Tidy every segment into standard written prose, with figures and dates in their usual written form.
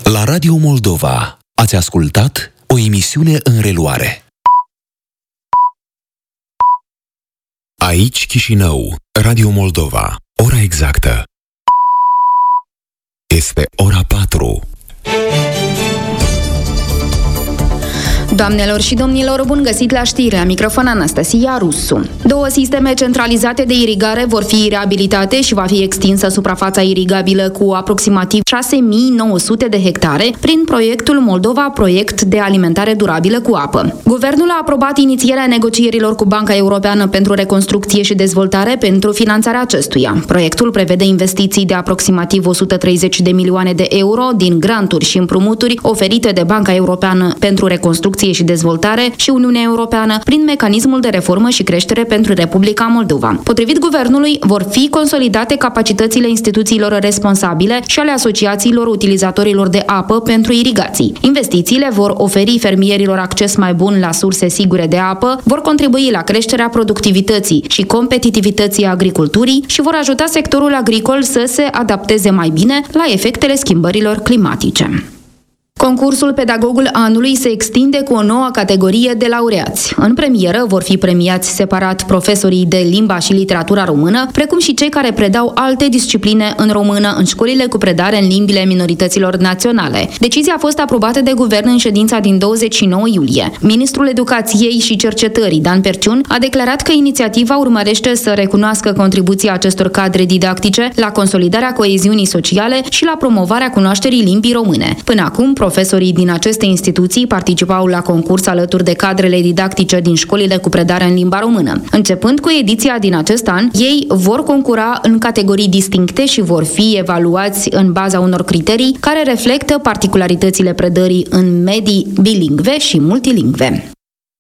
La Radio Moldova ați ascultat o emisiune în reluare. Aici Chișinău, Radio Moldova. Ora exactă este ora 4. Doamnelor și domnilor, bun găsit la știri, la microfon Anastasia Rusu. 2 sisteme centralizate de irigare vor fi reabilitate și va fi extinsă suprafața irigabilă cu aproximativ 6.900 de hectare prin proiectul Moldova Proiect de Alimentare Durabilă cu Apă. Guvernul a aprobat inițierea negocierilor cu Banca Europeană pentru Reconstrucție și Dezvoltare pentru finanțarea acestuia. Proiectul prevede investiții de aproximativ 130 de milioane de euro din granturi și împrumuturi oferite de Banca Europeană pentru Reconstrucție și Dezvoltare și Uniunea Europeană prin mecanismul de reformă și creștere pentru Republica Moldova. Potrivit guvernului, vor fi consolidate capacitățile instituțiilor responsabile și ale asociațiilor utilizatorilor de apă pentru irigații. Investițiile vor oferi fermierilor acces mai bun la surse sigure de apă, vor contribui la creșterea productivității și competitivității agriculturii și vor ajuta sectorul agricol să se adapteze mai bine la efectele schimbărilor climatice. Concursul Pedagogul Anului se extinde cu o nouă categorie de laureați. În premieră vor fi premiați separat profesorii de limba și literatura română, precum și cei care predau alte discipline în română în școlile cu predare în limbile minorităților naționale. Decizia a fost aprobată de guvern în ședința din 29 iulie. Ministrul Educației și Cercetării, Dan Perciun, a declarat că inițiativa urmărește să recunoască contribuția acestor cadre didactice la consolidarea coeziunii sociale și la promovarea cunoașterii limbii române. Până acum, profesorii din aceste instituții participau la concurs alături de cadrele didactice din școlile cu predare în limba română. Începând cu ediția din acest an, ei vor concura în categorii distincte și vor fi evaluați în baza unor criterii care reflectă particularitățile predării în medii bilingve și multilingve.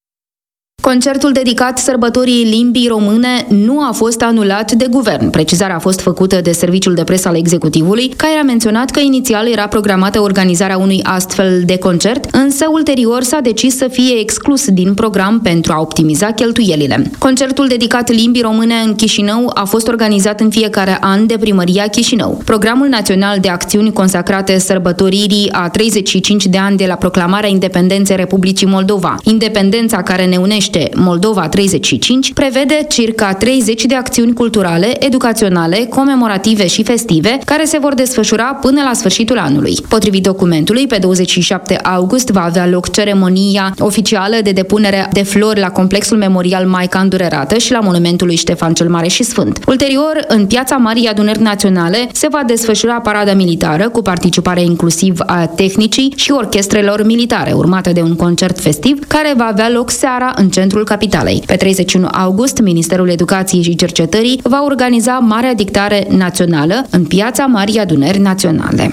Concertul dedicat sărbătorii limbii române nu a fost anulat de guvern. Precizarea a fost făcută de serviciul de presă al executivului, care a menționat că inițial era programată organizarea unui astfel de concert, însă ulterior s-a decis să fie exclus din program pentru a optimiza cheltuielile. Concertul dedicat limbii române în Chișinău a fost organizat în fiecare an de Primăria Chișinău. Programul național de acțiuni consacrate sărbătoririi a 35 de ani de la proclamarea independenței Republicii Moldova, independența care ne unește Moldova 35, prevede circa 30 de acțiuni culturale, educaționale, comemorative și festive, care se vor desfășura până la sfârșitul anului. Potrivit documentului, pe 27 august va avea loc ceremonia oficială de depunere de flori la complexul memorial Maica Îndurerată și la monumentul lui Ștefan cel Mare și Sfânt. Ulterior, în Piața Marii Adunări Naționale, se va desfășura parada militară cu participare inclusiv a tehnicii și orchestrelor militare, urmată de un concert festiv care va avea loc seara în centrul capitalei. Pe 31 august, Ministerul Educației și Cercetării va organiza Marea Dictare Națională în Piața Marii Adunări Naționale.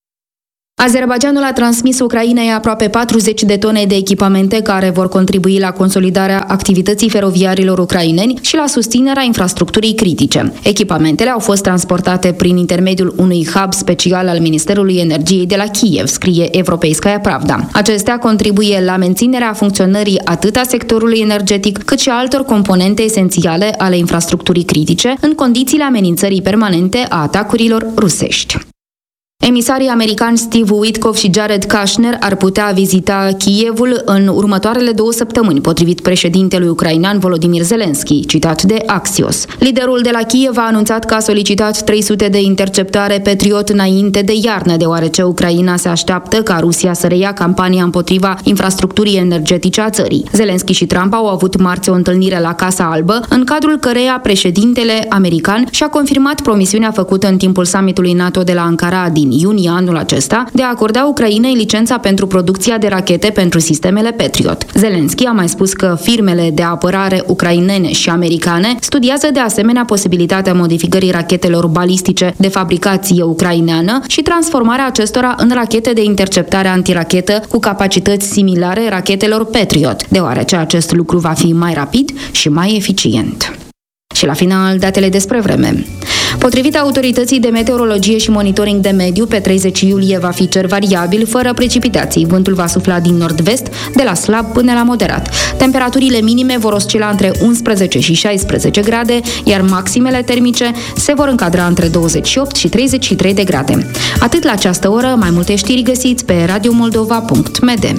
Azerbaidjanul a transmis Ucrainei aproape 40 de tone de echipamente care vor contribui la consolidarea activității feroviarilor ucraineni și la susținerea infrastructurii critice. Echipamentele au fost transportate prin intermediul unui hub special al Ministerului Energiei de la Kiev, scrie Europeiskaya Pravda. Acestea contribuie la menținerea funcționării atât a sectorului energetic, cât și a altor componente esențiale ale infrastructurii critice în condițiile amenințării permanente a atacurilor rusești. Emisarii americani Steve Witkoff și Jared Kushner ar putea vizita Kievul în următoarele 2 săptămâni, potrivit președintelui ucrainean Volodymyr Zelensky, citat de Axios. Liderul de la Kiev a anunțat că a solicitat 300 de interceptoare Patriot înainte de iarnă, deoarece Ucraina se așteaptă ca Rusia să reia campania împotriva infrastructurii energetice a țării. Zelensky și Trump au avut marți o întâlnire la Casa Albă, în cadrul căreia președintele american și-a confirmat promisiunea făcută în timpul summitului NATO de la Ankara din iunie anul acesta de a acorda Ucrainei licența pentru producția de rachete pentru sistemele Patriot. Zelensky a mai spus că firmele de apărare ucrainene și americane studiază de asemenea posibilitatea modificării rachetelor balistice de fabricație ucraineană și transformarea acestora în rachete de interceptare antirachetă cu capacități similare rachetelor Patriot, deoarece acest lucru va fi mai rapid și mai eficient. Și la final, datele despre vreme. Potrivit autorității de meteorologie și monitoring de mediu, pe 30 iulie va fi cer variabil, fără precipitații. Vântul va sufla din nord-vest, de la slab până la moderat. Temperaturile minime vor oscila între 11 și 16 grade, iar maximele termice se vor încadra între 28 și 33 de grade. Atât la această oră, mai multe știri găsiți pe radiomoldova.md.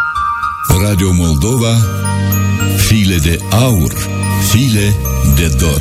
Radio Moldova, file de aur, file de dor.